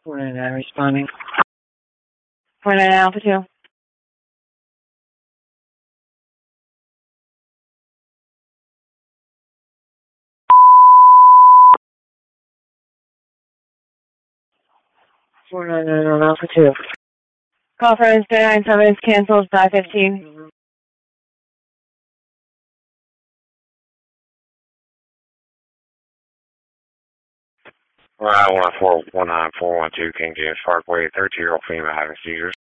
49 responding. 49 Alpha 2. On Alpha 2. Call for instance 97 is canceled, 515. Ride 1419412 King James Parkway, 30-year-old female having seizures.